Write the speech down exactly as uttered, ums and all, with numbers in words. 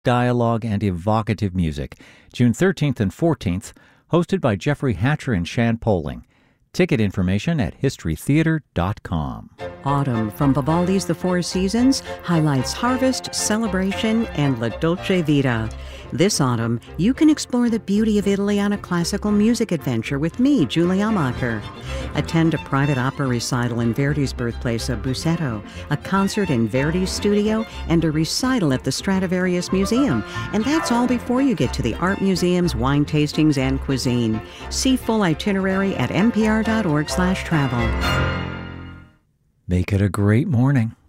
dialogue, and evocative music. June thirteenth and fourteenth, hosted by Jeffrey Hatcher and Shan Poling. Ticket information at history theater dot com. Autumn from Vivaldi's The Four Seasons highlights harvest, celebration, and La Dolce Vita. This autumn, you can explore the beauty of Italy on a classical music adventure with me, Julie Amacher. Attend a private opera recital in Verdi's birthplace of Busseto, a concert in Verdi's studio, and a recital at the Stradivarius Museum. And that's all before you get to the art museums, wine tastings, and cuisine. See full itinerary at npr dot org slash travel. Make it a great morning.